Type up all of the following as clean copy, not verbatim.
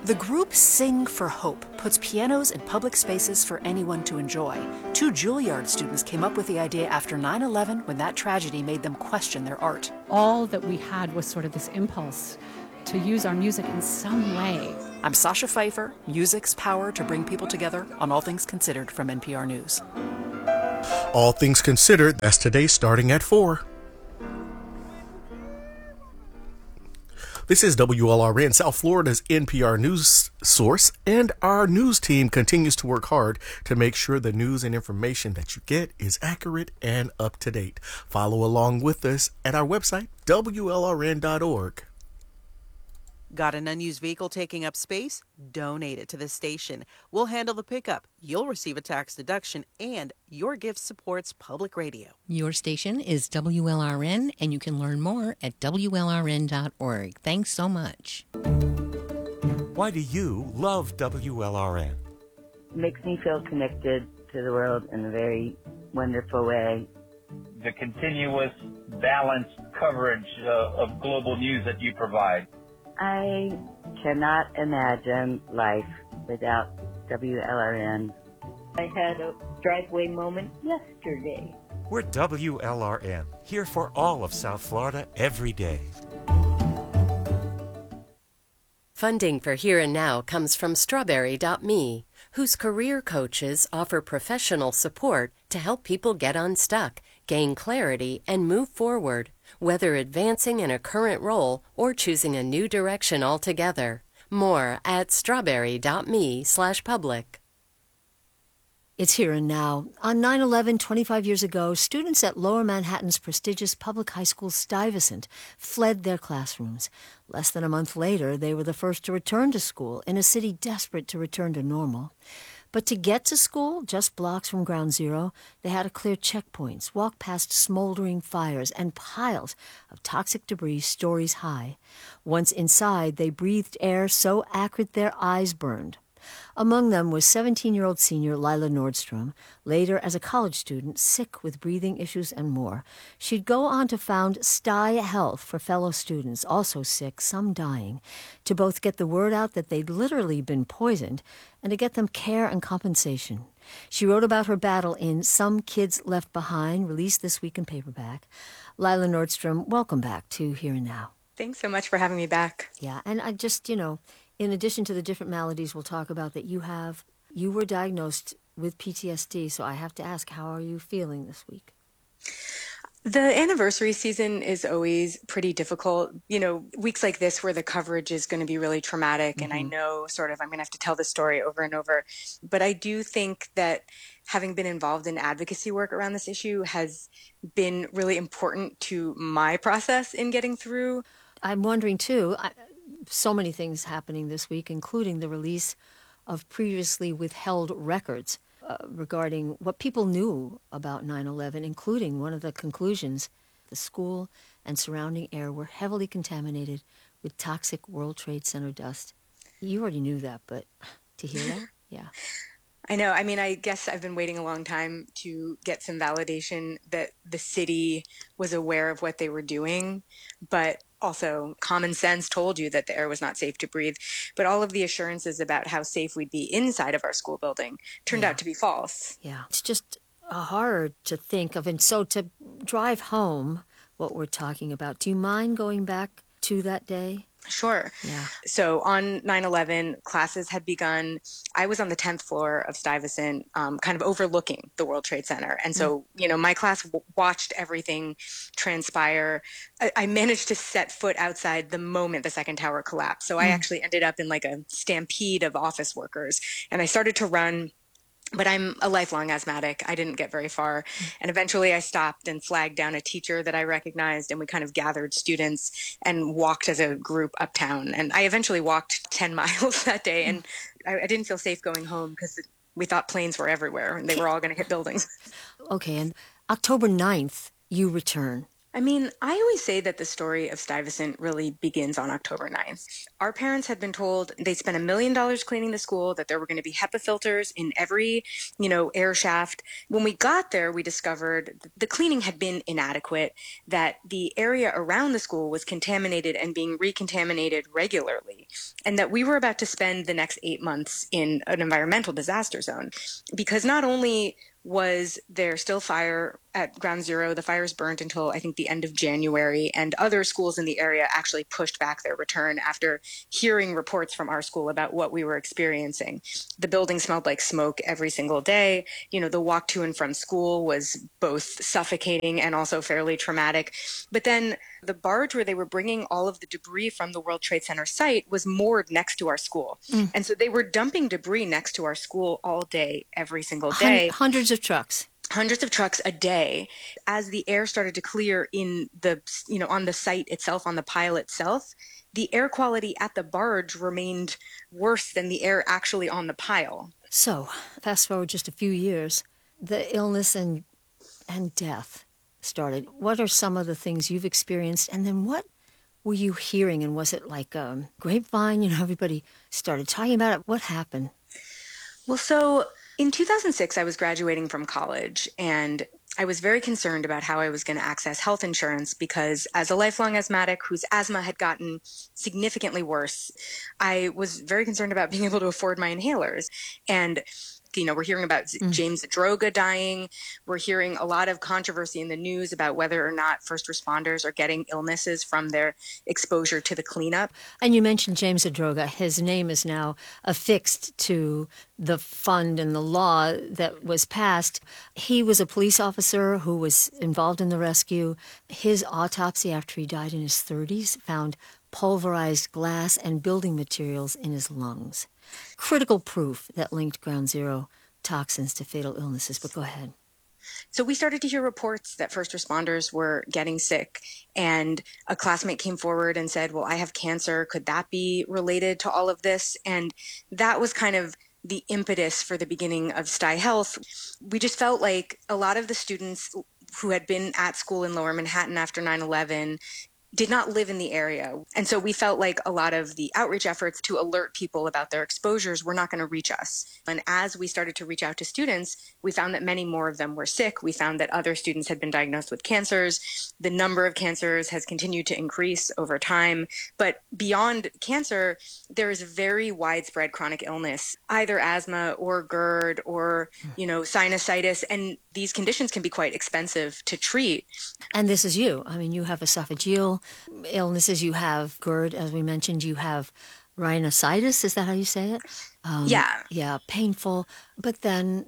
The group Sing for Hope puts pianos in public spaces for anyone to enjoy. Two Juilliard students came up with the idea after 9/11 when that tragedy made them question their art. All that we had was sort of this impulse to use our music in some way. I'm Sasha Pfeiffer, music's power to bring people together on All Things Considered from NPR News. All Things Considered, that's today starting at 4. This is WLRN, South Florida's NPR news source, and our news team continues to work hard to make sure the news and information that you get is accurate and up to date. Follow along with us at our website, WLRN.org. Got an unused vehicle taking up space? Donate it to the station. We'll handle the pickup. You'll receive a tax deduction, and your gift supports public radio. Your station is WLRN, and you can learn more at WLRN.org. Thanks so much. Why do you love WLRN? It makes me feel connected to the world in a very wonderful way. The continuous, balanced coverage of global news that you provide. I cannot imagine life without WLRN. I had a driveway moment yesterday. We're WLRN, here for all of South Florida every day. Funding for Here and Now comes from Strawberry.me, whose career coaches offer professional support to help people get unstuck, gain clarity, and move forward, whether advancing in a current role or choosing a new direction altogether. More at strawberry.me/public. It's Here and Now. On 9/11, 25 years ago, students at Lower Manhattan's prestigious public high school Stuyvesant fled their classrooms. Less than a month later, they were the first to return to school in a city desperate to return to normal. But to get to school, just blocks from Ground Zero, they had to clear checkpoints, walk past smoldering fires, and piles of toxic debris stories high. Once inside, they breathed air so acrid their eyes burned. Among them was 17-year-old senior Lila Nordstrom, later as a college student, sick with breathing issues and more. She'd go on to found Sty Health for fellow students, also sick, some dying, to both get the word out that they'd literally been poisoned and to get them care and compensation. She wrote about her battle in Some Kids Left Behind, released this week in paperback. Lila Nordstrom, welcome back to Here and Now. Thanks so much for having me back. Yeah, and I just, in addition to the different maladies we'll talk about that you were diagnosed with PTSD, so I have to ask, how are you feeling this week? The anniversary season is always pretty difficult. Weeks like this where the coverage is going to be really traumatic, and I know I'm going to have to tell the story over and over. But I do think that having been involved in advocacy work around this issue has been really important to my process in getting through. I'm wondering, too, so many things happening this week, including the release of previously withheld records regarding what people knew about 9/11, including one of the conclusions, the school and surrounding air were heavily contaminated with toxic World Trade Center dust. You already knew that, but to hear that, yeah. I know. I mean, I guess I've been waiting a long time to get some validation that the city was aware of what they were doing, but also common sense told you that the air was not safe to breathe. But all of the assurances about how safe we'd be inside of our school building turned out to be false. Yeah, it's just a horror to think of. And so to drive home what we're talking about, do you mind going back to that day? Sure. Yeah. So on 9/11, classes had begun. I was on the 10th floor of Stuyvesant, kind of overlooking the World Trade Center. And so, my class watched everything transpire. I managed to set foot outside the moment the second tower collapsed. So I actually ended up in like a stampede of office workers. And I started to run. But I'm a lifelong asthmatic. I didn't get very far. And eventually I stopped and flagged down a teacher that I recognized, and we kind of gathered students and walked as a group uptown. And I eventually walked 10 miles that day, and I didn't feel safe going home because we thought planes were everywhere and they were all going to hit buildings. Okay, and October 9th, you return. I mean, I always say that the story of Stuyvesant really begins on October 9th. Our parents had been told they spent $1 million cleaning the school, that there were going to be HEPA filters in every, air shaft. When we got there, we discovered the cleaning had been inadequate, that the area around the school was contaminated and being recontaminated regularly, and that we were about to spend the next 8 months in an environmental disaster zone. Because not only was there still fire at Ground Zero, the fires burned until I think the end of January, and other schools in the area actually pushed back their return after hearing reports from our school about what we were experiencing. The building smelled like smoke every single day. The walk to and from school was both suffocating and also fairly traumatic. But then the barge where they were bringing all of the debris from the World Trade Center site was moored next to our school. And so they were dumping debris next to our school all day, every single day. Hundreds of trucks. Hundreds of trucks a day. As the air started to clear in the, on the site itself, on the pile itself, the air quality at the barge remained worse than the air actually on the pile. So, fast forward just a few years, the illness and death started. What are some of the things you've experienced? And then what were you hearing? And was it like grapevine? Everybody started talking about it. What happened? Well, so in 2006, I was graduating from college, and I was very concerned about how I was going to access health insurance because as a lifelong asthmatic whose asthma had gotten significantly worse, I was very concerned about being able to afford my inhalers. And we're hearing about James Droga dying. We're hearing a lot of controversy in the news about whether or not first responders are getting illnesses from their exposure to the cleanup. And you mentioned James Droga. His name is now affixed to the fund and the law that was passed. He was a police officer who was involved in the rescue. His autopsy after he died in his 30s found pulverized glass and building materials in his lungs. Critical proof that linked Ground Zero toxins to fatal illnesses. But go ahead. So we started to hear reports that first responders were getting sick, and a classmate came forward and said, well, I have cancer. Could that be related to all of this? And that was kind of the impetus for the beginning of Stuyvesant Health. We just felt like a lot of the students who had been at school in Lower Manhattan after 9/11 did not live in the area. And so we felt like a lot of the outreach efforts to alert people about their exposures were not going to reach us. And as we started to reach out to students, we found that many more of them were sick. We found that other students had been diagnosed with cancers. The number of cancers has continued to increase over time. But beyond cancer, there is very widespread chronic illness, either asthma or GERD or, sinusitis. And these conditions can be quite expensive to treat. And this is you. I mean, you have esophageal illnesses, you have GERD, as we mentioned, you have rhinosinusitis, is that how you say it? Yeah. Yeah, painful. But then,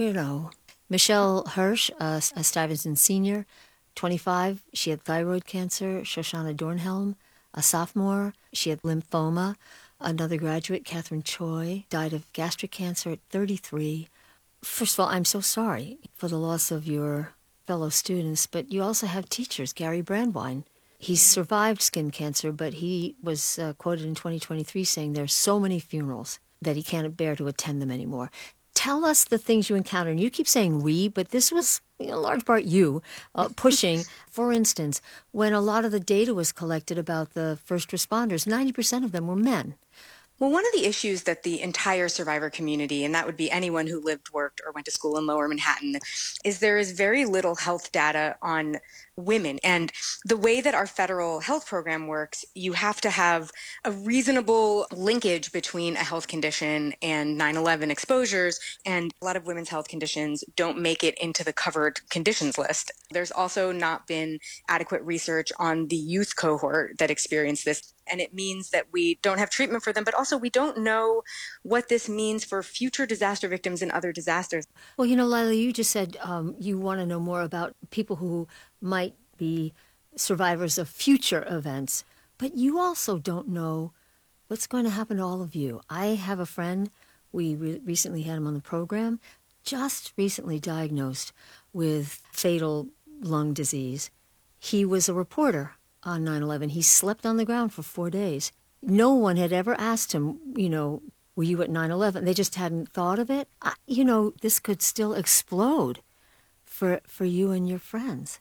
Michelle Hirsch, a Stuyvesant senior, 25, she had thyroid cancer. Shoshana Dornhelm, a sophomore, she had lymphoma. Another graduate, Catherine Choi, died of gastric cancer at 33. First of all, I'm so sorry for the loss of your fellow students, but you also have teachers, Gary Brandwine. He's survived skin cancer, but he was quoted in 2023 saying there's so many funerals that he can't bear to attend them anymore. Tell us the things you encountered. And you keep saying we, but this was in large part you pushing. For instance, when a lot of the data was collected about the first responders, 90% of them were men. Well, one of the issues that the entire survivor community, and that would be anyone who lived, worked, or went to school in Lower Manhattan, is there is very little health data on women. And the way that our federal health program works, you have to have a reasonable linkage between a health condition and 9/11 exposures. And a lot of women's health conditions don't make it into the covered conditions list. There's also not been adequate research on the youth cohort that experienced this. And it means that we don't have treatment for them, but also we don't know what this means for future disaster victims and other disasters. Well, Lila, you just said you want to know more about people who might be survivors of future events, but you also don't know what's going to happen to all of you. I have a friend, we recently had him on the program, just recently diagnosed with fatal lung disease. He was a reporter on 9/11. He slept on the ground for 4 days. No one had ever asked him, were you at 9/11? They just hadn't thought of it. This could still explode for you and your friends.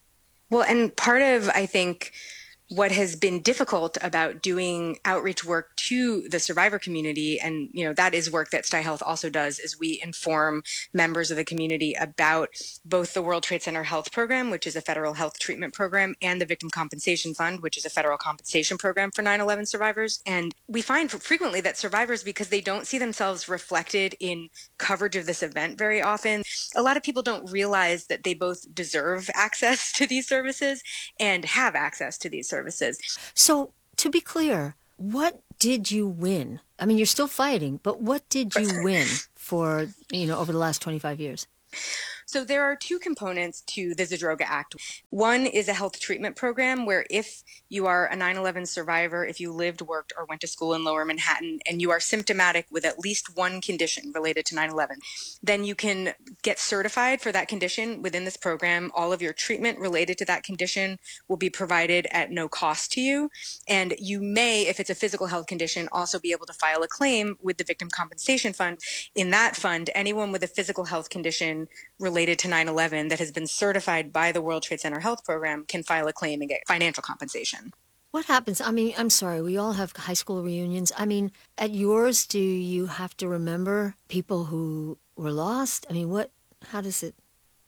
Well, and part of, I think, what has been difficult about doing outreach work to the survivor community, and that is work that Sty Health also does, is we inform members of the community about both the World Trade Center Health Program, which is a federal health treatment program, and the Victim Compensation Fund, which is a federal compensation program for 9/11 survivors. And we find frequently that survivors, because they don't see themselves reflected in coverage of this event very often, a lot of people don't realize that they both deserve access to these services and have access to these services. So, to be clear, what did you win? I mean, you're still fighting, but what did you win for, over the last 25 years? So there are two components to the Zadroga Act. One is a health treatment program where if you are a 9/11 survivor, if you lived, worked, or went to school in Lower Manhattan, and you are symptomatic with at least one condition related to 9/11, then you can get certified for that condition within this program. All of your treatment related to that condition will be provided at no cost to you. And you may, if it's a physical health condition, also be able to file a claim with the Victim Compensation Fund. In that fund, anyone with a physical health condition related to 9/11 that has been certified by the World Trade Center Health Program can file a claim and get financial compensation. What happens? I mean, I'm sorry, we all have high school reunions. I mean, at yours, do you have to remember people who were lost? I mean, how does it?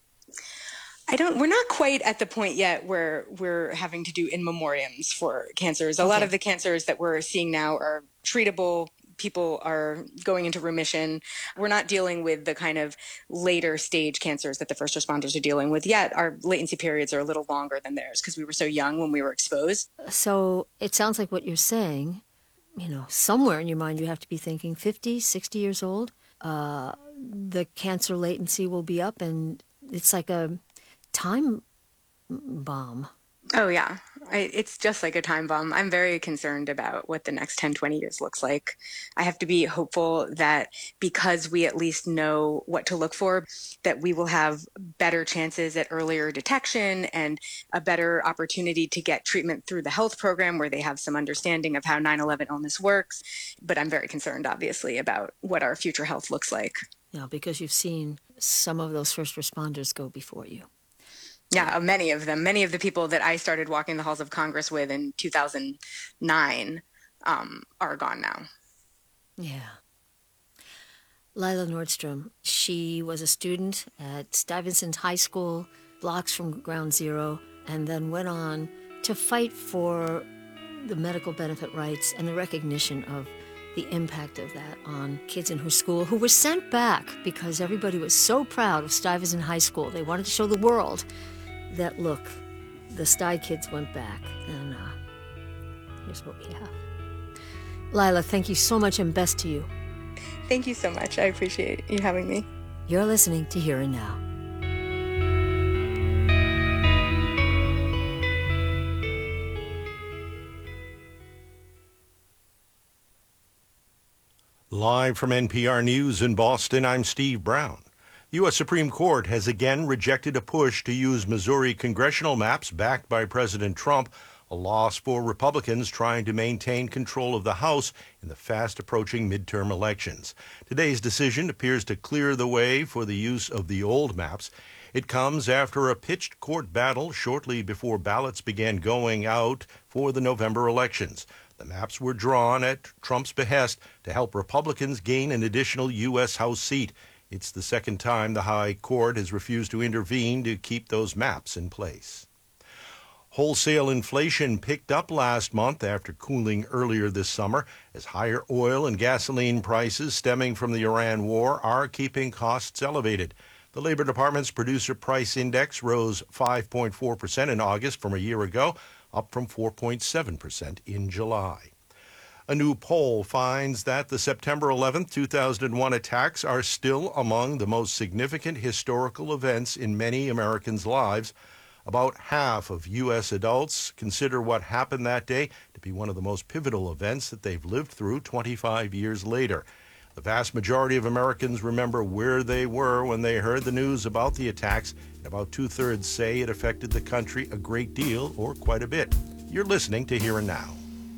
We're not quite at the point yet where we're having to do in memoriams for cancers. A lot of the cancers that we're seeing now are treatable. People are going into remission. We're not dealing with the kind of later stage cancers that the first responders are dealing with yet. Our latency periods are a little longer than theirs because we were so young when we were exposed. So it sounds like what you're saying, somewhere in your mind you have to be thinking 50, 60 years old, the cancer latency will be up, and it's like a time bomb. Oh, yeah. It's just like a time bomb. I'm very concerned about what the next 10, 20 years looks like. I have to be hopeful that because we at least know what to look for, that we will have better chances at earlier detection and a better opportunity to get treatment through the health program where they have some understanding of how 9/11 illness works. But I'm very concerned, obviously, about what our future health looks like. Yeah, because you've seen some of those first responders go before you. Yeah, many of them. Many of the people that I started walking the halls of Congress with in 2009 are gone now. Yeah. Lila Nordstrom, she was a student at Stuyvesant High School, blocks from Ground Zero, and then went on to fight for the medical benefit rights and the recognition of the impact of that on kids in her school who were sent back because everybody was so proud of Stuyvesant High School. They wanted to show the world that, look, the Sty kids went back, and here's what we have. Lila, thank you so much, and best to you. Thank you so much. I appreciate you having me. You're listening to Here and Now. Live from NPR News in Boston, I'm Steve Brown. The U.S. Supreme Court has again rejected a push to use Missouri congressional maps backed by President Trump, a loss for Republicans trying to maintain control of the House in the fast-approaching midterm elections. Today's decision appears to clear the way for the use of the old maps. It comes after a pitched court battle shortly before ballots began going out for the November elections. The maps were drawn at Trump's behest to help Republicans gain an additional U.S. House seat. It's the second time the High Court has refused to intervene to keep those maps in place. Wholesale inflation picked up last month after cooling earlier this summer, as higher oil and gasoline prices stemming from the Iran war are keeping costs elevated. The Labor Department's Producer Price Index rose 5.4% in August from a year ago, up from 4.7% in July. A new poll finds that the September 11, 2001 attacks are still among the most significant historical events in many Americans' lives. About half of U.S. adults consider what happened that day to be one of the most pivotal events that they've lived through 25 years later. The vast majority of Americans remember where they were when they heard the news about the attacks, and about two-thirds say it affected the country a great deal or quite a bit. You're listening to Here and Now.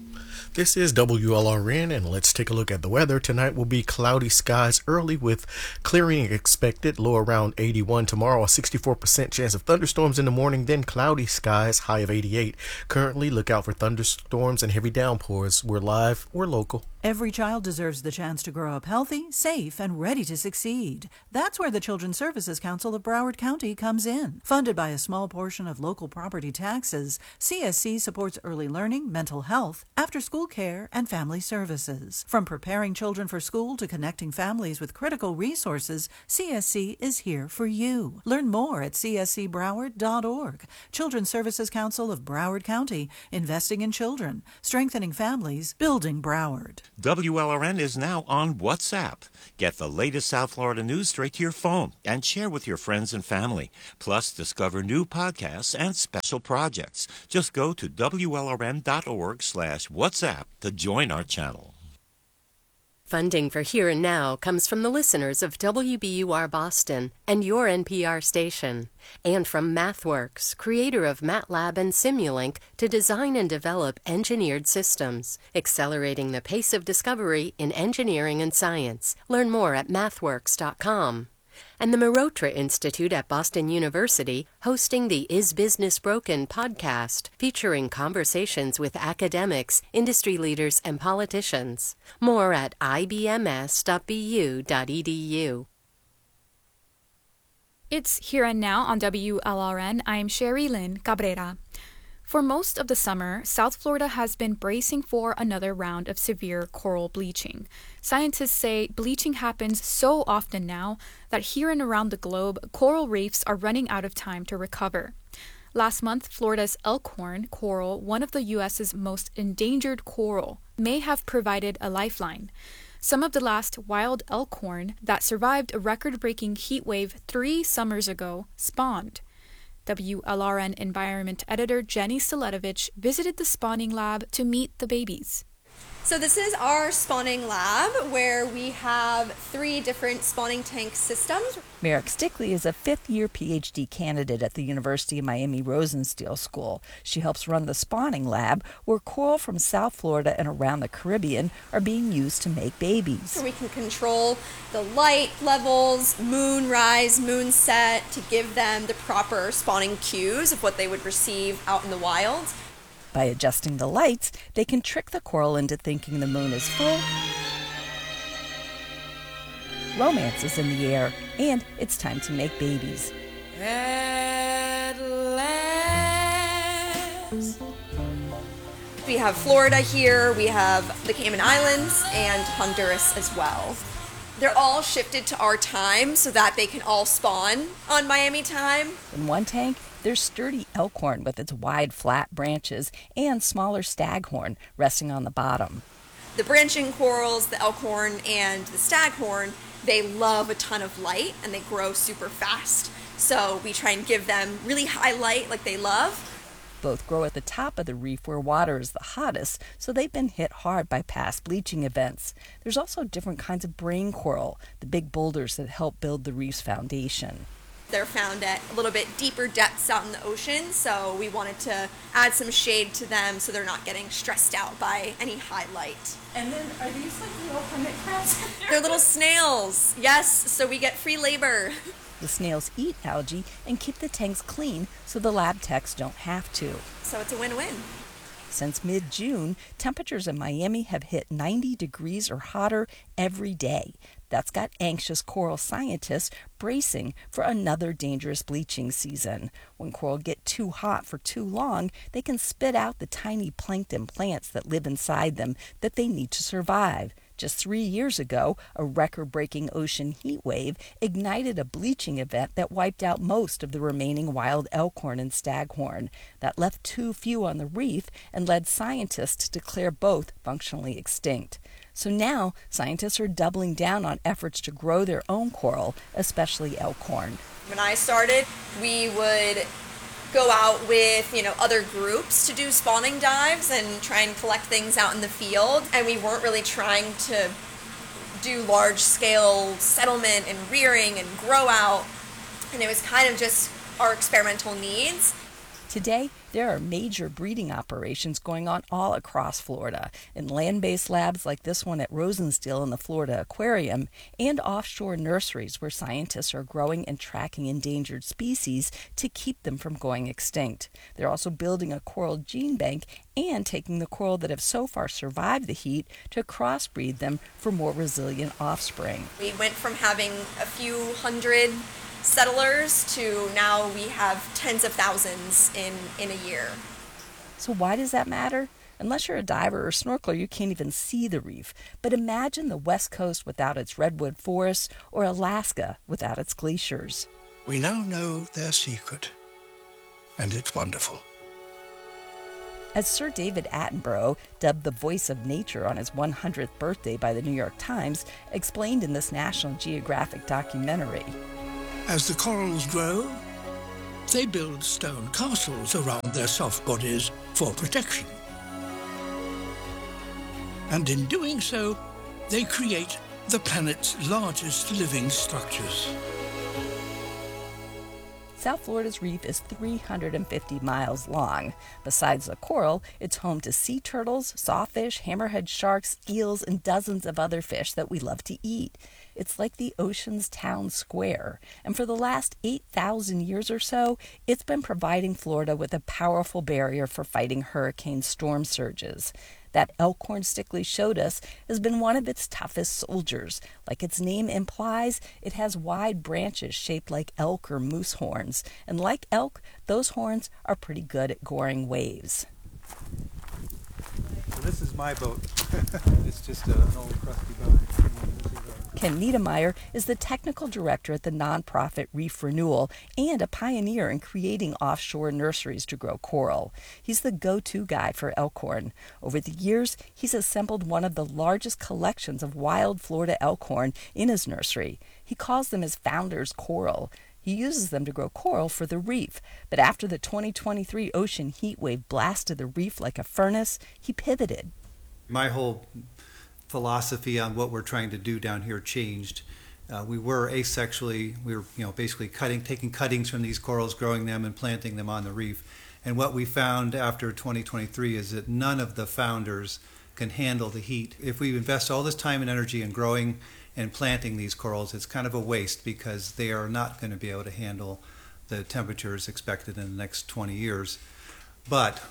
This is WLRN, and let's take a look at the weather. Tonight will be cloudy skies early with clearing expected, low around 81. Tomorrow, a 64% chance of thunderstorms in the morning, then cloudy skies, high of 88. Currently, look out for thunderstorms and heavy downpours. We're live, we're local. Every child deserves the chance to grow up healthy, safe, and ready to succeed. That's where the Children's Services Council of Broward County comes in. Funded by a small portion of local property taxes, CSC supports early learning, mental health, after-school care, and family services. From preparing children for school to connecting families with critical resources, CSC is here for you. Learn more at cscbroward.org. Children's Services Council of Broward County, investing in children, strengthening families, building Broward. WLRN is now on WhatsApp. Get the latest South Florida news straight to your phone and share with your friends and family. Plus, discover new podcasts and special projects. Just go to WLRN.org/WhatsApp to join our channel. Funding for Here and Now comes from the listeners of WBUR Boston and your NPR station, and from MathWorks, creator of MATLAB and Simulink, to design and develop engineered systems, accelerating the pace of discovery in engineering and science. Learn more at mathworks.com. And the Marotra Institute at Boston University, hosting the Is Business Broken podcast, featuring conversations with academics, industry leaders, and politicians. More at ibms.bu.edu. It's Here and Now on WLRN. I'm Sherry Lynn Cabrera. For most of the summer, South Florida has been bracing for another round of severe coral bleaching. Scientists say bleaching happens so often now that here and around the globe, coral reefs are running out of time to recover. Last month, Florida's elkhorn coral, one of the U.S.'s most endangered coral, may have provided a lifeline. Some of the last wild elkhorn that survived a record-breaking heat wave 3 summers ago spawned. WLRN Environment Editor Jenny Staletovich visited the spawning lab to meet the babies. So this is our spawning lab where we have 3 different spawning tank systems. Merrick Stickley is a 5th-year PhD candidate at the University of Miami Rosenstiel School. She helps run the spawning lab where coral from South Florida and around the Caribbean are being used to make babies. So we can control the light levels, moon rise, moon set, to give them the proper spawning cues of what they would receive out in the wild. By adjusting the lights, they can trick the coral into thinking the moon is full. Romance is in the air, and it's time to make babies. At last. We have Florida here, we have the Cayman Islands, and Honduras as well. They're all shifted to our time so that they can all spawn on Miami time. In one tank, there's sturdy elkhorn with its wide, flat branches and smaller staghorn resting on the bottom. The branching corals, the elkhorn, and the staghorn, they love a ton of light and they grow super fast. So we try and give them really high light like they love. Both grow at the top of the reef where water is the hottest, so they've been hit hard by past bleaching events. There's also different kinds of brain coral, the big boulders that help build the reef's foundation. They're found at a little bit deeper depths out in the ocean, so we wanted to add some shade to them so they're not getting stressed out by any high light. And then are these like little hermit crabs? They're little snails, yes, so we get free labor. The snails eat algae and keep the tanks clean so the lab techs don't have to. So it's a win-win. Since mid-June, temperatures in Miami have hit 90 degrees or hotter every day. That's got anxious coral scientists bracing for another dangerous bleaching season. When coral get too hot for too long, they can spit out the tiny plankton plants that live inside them that they need to survive. Just 3 years ago, a record-breaking ocean heat wave ignited a bleaching event that wiped out most of the remaining wild elkhorn and staghorn. That left too few on the reef and led scientists to declare both functionally extinct. So now, scientists are doubling down on efforts to grow their own coral, especially elkhorn. When I started, we would go out with, other groups to do spawning dives and try and collect things out in the field. And we weren't really trying to do large-scale settlement and rearing and grow out. And it was kind of just our experimental needs. Today, There are major breeding operations going on all across Florida, in land-based labs like this one at Rosenstiel in the Florida Aquarium, and offshore nurseries where scientists are growing and tracking endangered species to keep them from going extinct. They're also building a coral gene bank and taking the coral that have so far survived the heat to crossbreed them for more resilient offspring. We went from having a few hundred settlers to now we have tens of thousands in a year. So why does that matter? Unless you're a diver or snorkeler, you can't even see the reef. But imagine the West Coast without its redwood forests or Alaska without its glaciers. We now know their secret, and it's wonderful. As Sir David Attenborough, dubbed the voice of nature on his 100th birthday by the New York Times, explained in this National Geographic documentary. As the corals grow, they build stone castles around their soft bodies for protection. And in doing so, they create the planet's largest living structures. South Florida's reef is 350 miles long. Besides the coral, it's home to sea turtles, sawfish, hammerhead sharks, eels, and dozens of other fish that we love to eat. It's like the ocean's town square, and for the last 8,000 years or so, it's been providing Florida with a powerful barrier for fighting hurricane storm surges. That elkhorn Stickley showed us has been one of its toughest soldiers. Like its name implies, it has wide branches shaped like elk or moose horns. And like elk, those horns are pretty good at goring waves. So this is my boat. It's just an old crusty boat. Ken Niedermeyer is the technical director at the nonprofit Reef Renewal and a pioneer in creating offshore nurseries to grow coral. He's the go-to guy for elkhorn. Over the years, he's assembled one of the largest collections of wild Florida elkhorn in his nursery. He calls them his founder's coral. He uses them to grow coral for the reef, but after the 2023 ocean heat wave blasted the reef like a furnace, he pivoted. My whole philosophy on what we're trying to do down here changed. We were asexually, we were basically taking cuttings from these corals, growing them and planting them on the reef. And what we found after 2023 is that none of the founders can handle the heat. If we invest all this time and energy in growing and planting these corals, it's kind of a waste because they are not going to be able to handle the temperatures expected in the next 20 years. But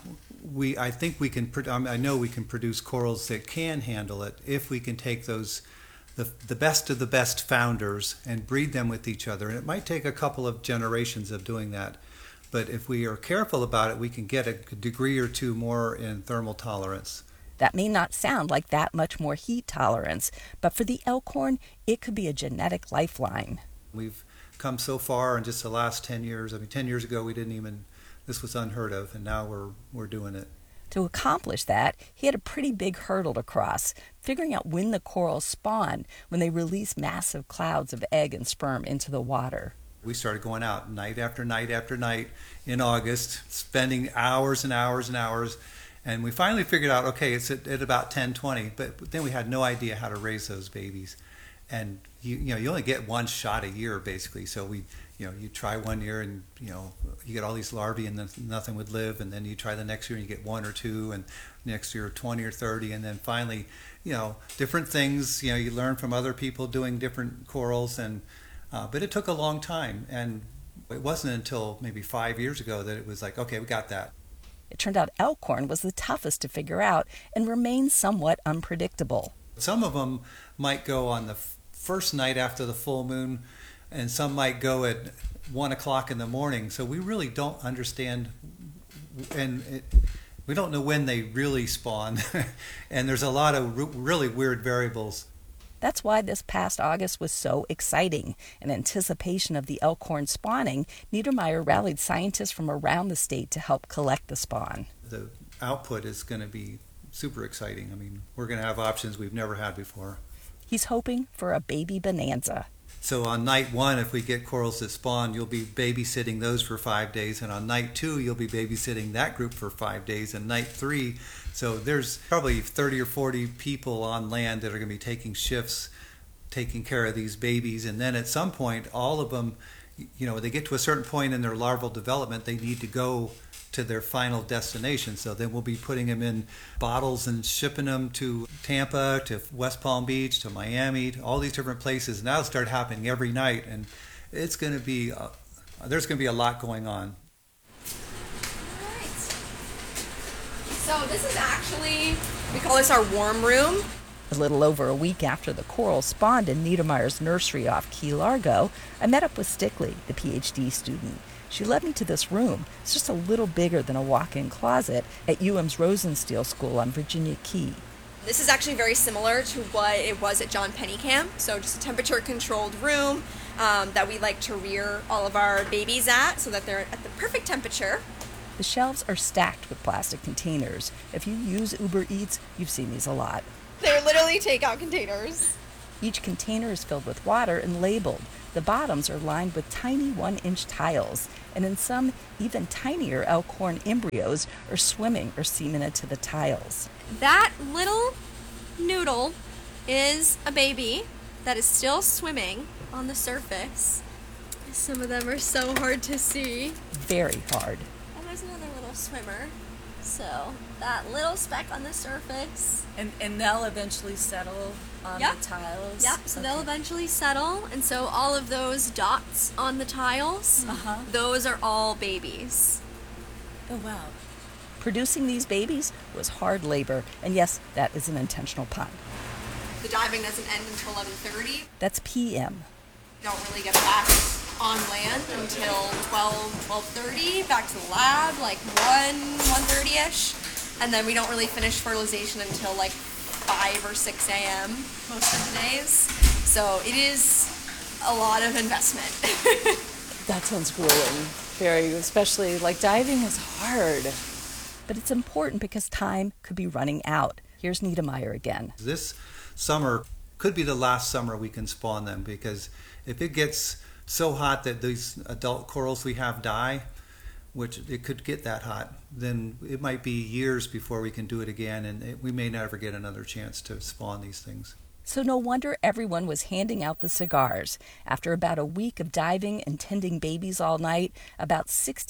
I think we can. I know we can produce corals that can handle it if we can take those, the best of the best founders and breed them with each other. And it might take a couple of generations of doing that, but if we are careful about it, we can get a degree or two more in thermal tolerance. That may not sound like that much more heat tolerance, but for the elkhorn, it could be a genetic lifeline. We've come so far in just the last 10 years. 10 years ago we didn't even. This was unheard of, and now we're doing it. To accomplish that, he had a pretty big hurdle to cross, figuring out when the corals spawn when they release massive clouds of egg and sperm into the water. We started going out night after night after night in August, spending hours and hours and hours, and we finally figured out, okay, it's at about 10:20, but then we had no idea how to raise those babies. And you only get one shot a year, basically, so you try one year and you get all these larvae and then nothing would live, and then you try the next year and you get one or two, and next year 20 or 30, and then finally different things you learn from other people doing different corals, and but it took a long time, and it wasn't until maybe 5 years ago that it was like, okay, we got that. It turned out elkhorn was the toughest to figure out and remains somewhat unpredictable. Some of them might go on the first night after the full moon, and some might go at 1 o'clock in the morning. So we really don't understand, and we don't know when they really spawn. And there's a lot of really weird variables. That's why this past August was so exciting. In anticipation of the elkhorn spawning, Niedermeyer rallied scientists from around the state to help collect the spawn. The output is going to be super exciting. I mean, we're going to have options we've never had before. He's hoping for a baby bonanza. So on night 1, if we get corals that spawn, you'll be babysitting those for 5 days. And on night 2, you'll be babysitting that group for 5 days. And night 3, so there's probably 30 or 40 people on land that are going to be taking shifts, taking care of these babies. And then at some point, all of them, they get to a certain point in their larval development, they need to go to their final destination. So then we'll be putting them in bottles and shipping them to Tampa, to West Palm Beach, to Miami, to all these different places. And that'll start happening every night, and it's going to be there's going to be a lot going on. So this is actually, we call this our warm room. A little over a week after the corals spawned in Niedermeyer's nursery off Key Largo, I met up with Stickley, the PhD student. She led me to this room. It's just a little bigger than a walk-in closet at UM's Rosenstiel School on Virginia Key. This is actually very similar to what it was at John Penny Camp. So just a temperature-controlled room that we like to rear all of our babies at so that they're at the perfect temperature. The shelves are stacked with plastic containers. If you use Uber Eats, you've seen these a lot. They're literally takeout containers. Each container is filled with water and labeled. The bottoms are lined with tiny 1-inch tiles, and in some, even tinier elkhorn embryos are swimming or cemented to the tiles. That little noodle is a baby that is still swimming on the surface. Some of them are so hard to see. Very hard. And there's another little swimmer. So that little speck on the surface. And they'll eventually settle on the tiles? Yep, so they'll eventually settle. And so all of those dots on the tiles, those are all babies. Oh, wow. Producing these babies was hard labor, and yes, that is an intentional pun. The diving doesn't end until 11:30. That's PM. Don't really get back on land until 12:30, back to the lab, like 1:30ish. And then we don't really finish fertilization until like 5 or 6 a.m. most of the days. So it is a lot of investment. That sounds grueling. Very, especially like diving is hard. But it's important because time could be running out. Here's Niedermeyer again. This summer could be the last summer we can spawn them, because if it gets so hot that these adult corals we have die, which it could get that hot, then it might be years before we can do it again, and we may never get another chance to spawn these things. So no wonder everyone was handing out the cigars. After about a week of diving and tending babies all night, about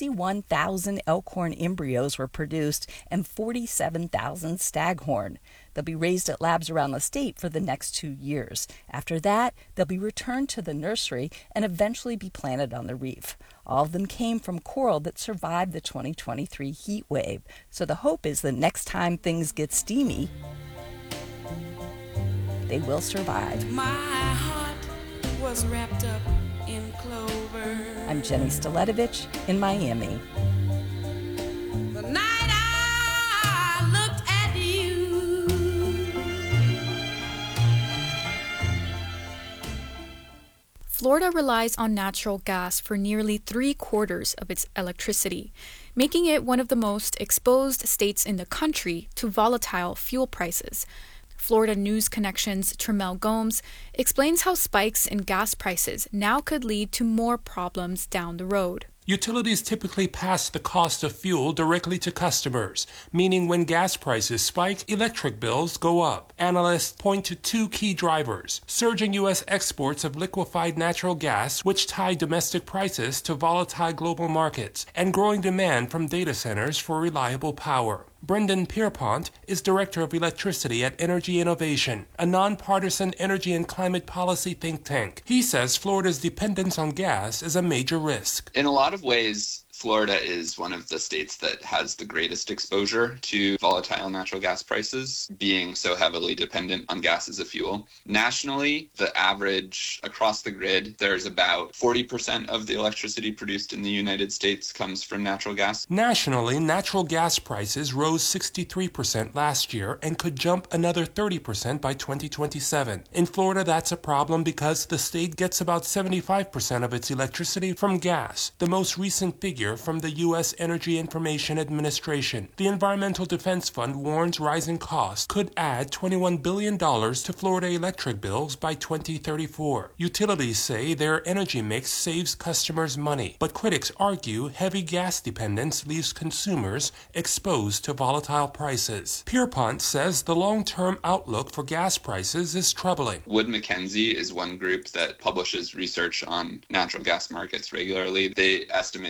61,000 elkhorn embryos were produced and 47,000 staghorn. They'll be raised at labs around the state for the next 2 years. After that, they'll be returned to the nursery and eventually be planted on the reef. All of them came from coral that survived the 2023 heat wave. So the hope is that next time things get steamy, they will survive. My heart was wrapped up in clover. I'm Jenny Staletovich in Miami. The night I looked at you. Florida relies on natural gas for nearly 3/4 of its electricity, making it one of the most exposed states in the country to volatile fuel prices. Florida News Connection's Tremel Gomes explains how spikes in gas prices now could lead to more problems down the road. Utilities typically pass the cost of fuel directly to customers, meaning when gas prices spike, electric bills go up. Analysts point to two key drivers: surging U.S. exports of liquefied natural gas, which tie domestic prices to volatile global markets, and growing demand from data centers for reliable power. Brendan Pierpont is Director of Electricity at Energy Innovation, a nonpartisan energy and climate policy think tank. He says Florida's dependence on gas is a major risk. In a lot of ways, Florida is one of the states that has the greatest exposure to volatile natural gas prices, being so heavily dependent on gas as a fuel. Nationally, the average across the grid, there's about 40% of the electricity produced in the United States comes from natural gas. Nationally, natural gas prices rose 63% last year and could jump another 30% by 2027. In Florida, that's a problem because the state gets about 75% of its electricity from gas. The most recent figure from the U.S. Energy Information Administration. The Environmental Defense Fund warns rising costs could add $21 billion to Florida electric bills by 2034. Utilities say their energy mix saves customers money, but critics argue heavy gas dependence leaves consumers exposed to volatile prices. Pierpont says the long-term outlook for gas prices is troubling. Wood Mackenzie is one group that publishes research on natural gas markets regularly. They estimated that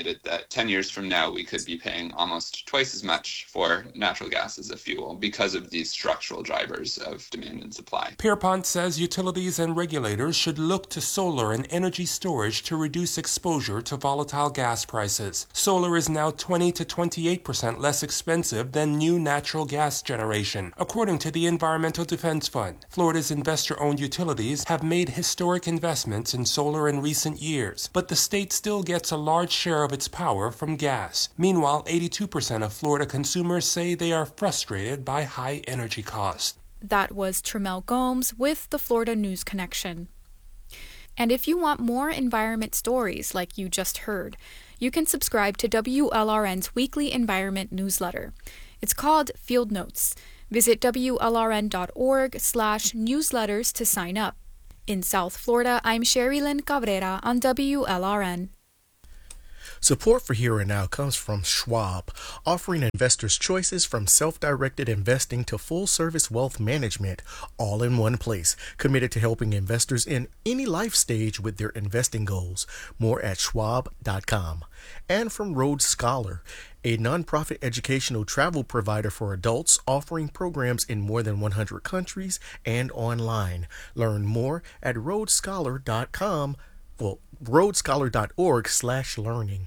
that 10 years from now, we could be paying almost twice as much for natural gas as a fuel because of these structural drivers of demand and supply. Pierpont says utilities and regulators should look to solar and energy storage to reduce exposure to volatile gas prices. Solar is now 20 to 28% less expensive than new natural gas generation, according to the Environmental Defense Fund. Florida's investor-owned utilities have made historic investments in solar in recent years, but the state still gets a large share of its power from gas. Meanwhile, 82% of Florida consumers say they are frustrated by high energy costs. That was Tremel Gomes with the Florida News Connection. And if you want more environment stories like you just heard, you can subscribe to WLRN's weekly environment newsletter. It's called Field Notes. Visit WLRN.org/newsletters to sign up. In South Florida, I'm Sherry Lynn Cabrera on WLRN. Support for Here and Now comes from Schwab, offering investors choices from self-directed investing to full-service wealth management, all in one place, committed to helping investors in any life stage with their investing goals. More at schwab.com. And from Rhodes Scholar, a nonprofit educational travel provider for adults offering programs in more than 100 countries and online. Learn more at rhodesscholar.com. Well, rhodesscholar.org/learning.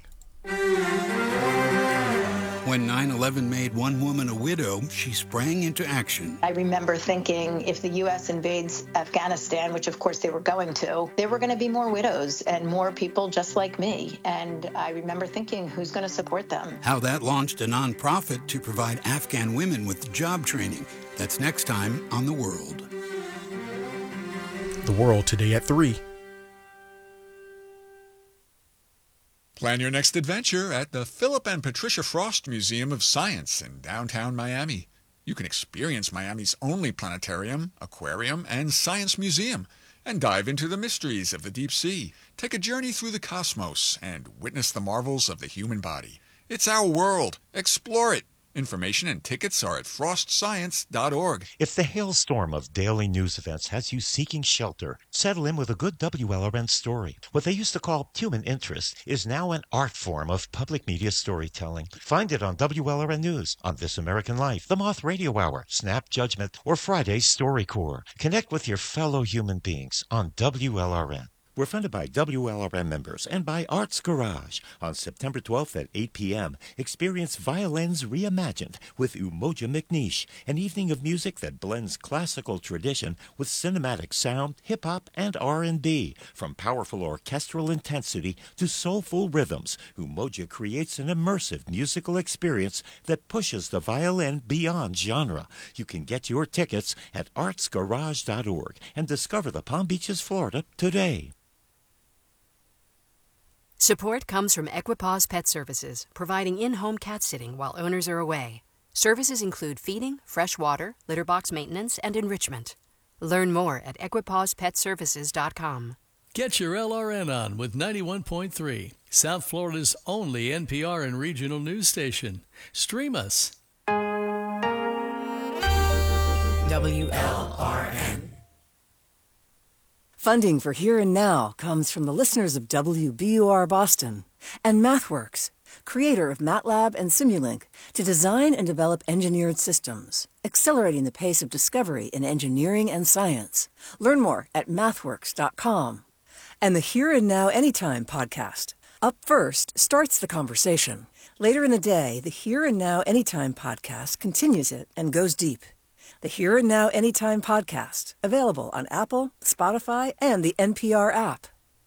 When 9/11 made one woman a widow, she sprang into action. I remember thinking if the U.S. invades Afghanistan, which of course they were going to, there were going to be more widows and more people just like me. And I remember thinking, who's going to support them? How that launched a nonprofit to provide Afghan women with job training. That's next time on The World. The World today at 3. Plan your next adventure at the Philip and Patricia Frost Museum of Science in downtown Miami. You can experience Miami's only planetarium, aquarium, and science museum, and dive into the mysteries of the deep sea. Take a journey through the cosmos and witness the marvels of the human body. It's our world. Explore it. Information and tickets are at frostscience.org. If the hailstorm of daily news events has you seeking shelter, settle in with a good WLRN story. What they used to call human interest is now an art form of public media storytelling. Find it on WLRN News, on This American Life, The Moth Radio Hour, Snap Judgment, or Friday's StoryCorps. Connect with your fellow human beings on WLRN. We're funded by WLRN members and by Arts Garage. On September 12th at 8 p.m., experience Violins Reimagined with Umoja McNeish, an evening of music that blends classical tradition with cinematic sound, hip-hop, and R&B. From powerful orchestral intensity to soulful rhythms, Umoja creates an immersive musical experience that pushes the violin beyond genre. You can get your tickets at artsgarage.org and discover the Palm Beaches, Florida today. Support comes from Equipaws Pet Services, providing in-home cat sitting while owners are away. Services include feeding, fresh water, litter box maintenance, and enrichment. Learn more at equipawspetservices.com. Get your LRN on with 91.3, South Florida's only NPR and regional news station. Stream us. WLRN. Funding for Here and Now comes from the listeners of WBUR Boston and MathWorks, creator of MATLAB and Simulink, to design and develop engineered systems, accelerating the pace of discovery in engineering and science. Learn more at mathworks.com. And the Here and Now Anytime podcast. Up First starts the conversation. Later in the day, the Here and Now Anytime podcast continues it and goes deep. The Here and Now Anytime podcast, available on Apple, Spotify, and the NPR app.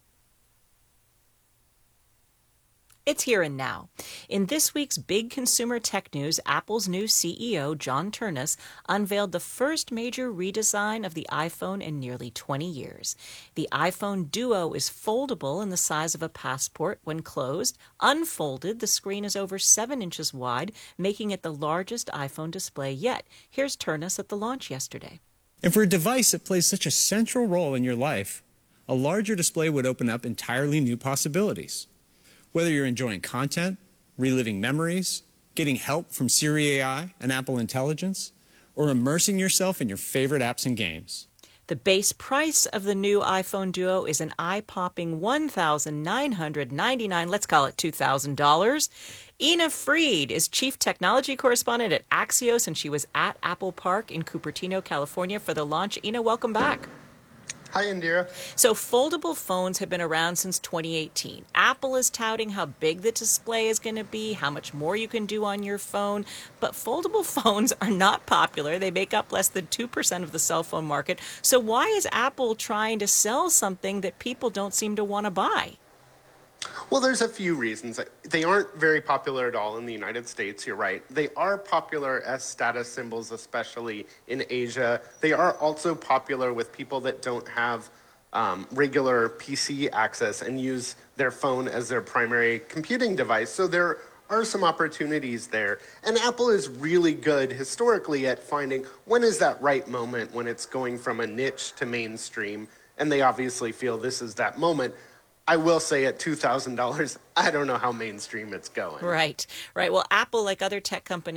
It's Here and Now. In this week's big consumer tech news, Apple's new CEO, John Ternus, unveiled the first major redesign of the iPhone in nearly 20 years. The iPhone Duo is foldable in the size of a passport when closed. Unfolded, the screen is over 7 inches wide, making it the largest iPhone display yet. Here's Ternus at the launch yesterday. And for a device that plays such a central role in your life, a larger display would open up entirely new possibilities. Whether you're enjoying content, reliving memories, getting help from Siri AI and Apple Intelligence, or immersing yourself in your favorite apps and games. The base price of the new iPhone Duo is an eye-popping $1,999, let's call it $2,000. Ina Fried is Chief Technology Correspondent at Axios, and she was at Apple Park in Cupertino, California for the launch. Ina, welcome back. Hi, Indira. So foldable phones have been around since 2018. Apple is touting how big the display is going to be, how much more you can do on your phone. But foldable phones are not popular. They make up less than 2% of the cell phone market. So why is Apple trying to sell something that people don't seem to want to buy? Well, there's a few reasons. They aren't very popular at all in the United States, you're right. They are popular as status symbols, especially in Asia. They are also popular with people that don't have regular PC access and use their phone as their primary computing device. So there are some opportunities there. And Apple is really good historically at finding when is that right moment when it's going from a niche to mainstream. And they obviously feel this is that moment. I will say at $2,000, I don't know how mainstream it's going. Right. Well, Apple, like other tech companies,